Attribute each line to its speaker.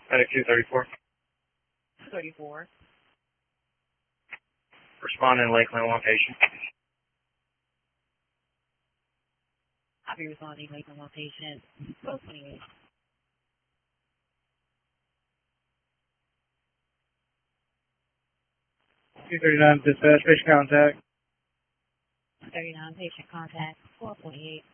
Speaker 1: Medic 234.
Speaker 2: 34.
Speaker 1: Respond in Lakeland, one patient.
Speaker 2: I'll be responding Lakeland, one patient. 1228.
Speaker 1: 239 dispatch, patient contact.
Speaker 2: 39 patient contact, 1228.